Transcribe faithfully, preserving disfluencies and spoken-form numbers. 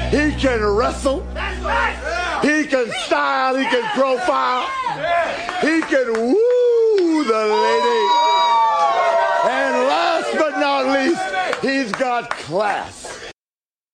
He can wrestle. He can style. He can profile. He can woo the lady. And last but not least, he's got class.